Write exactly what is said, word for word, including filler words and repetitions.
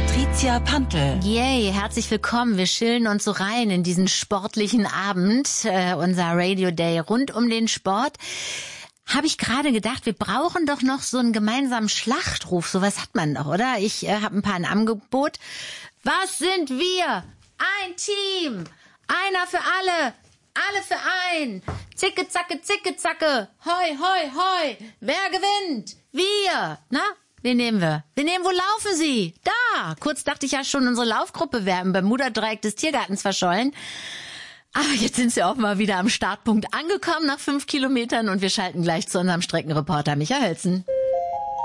Patricia Pantel. Yay, herzlich willkommen. Wir chillen uns so rein in diesen sportlichen Abend, äh, unser Radio Day rund um den Sport. Habe ich gerade gedacht, wir brauchen doch noch so einen gemeinsamen Schlachtruf. Sowas hat man doch, oder? Ich äh, habe ein paar im Angebot. Was sind wir? Ein Team. Einer für alle. Alle für ein. Zicke, zacke, zicke, zacke. Hoi, hoi, hoi. Wer gewinnt? Wir. Na? Wen nehmen wir? Wen nehmen, wo laufen Sie? Da! Kurz dachte ich ja schon, unsere Laufgruppe wäre im Bermuda-Dreieck des Tiergartens verschollen. Aber jetzt sind sie auch mal wieder am Startpunkt angekommen nach fünf Kilometern und wir schalten gleich zu unserem Streckenreporter Michael Hölzen.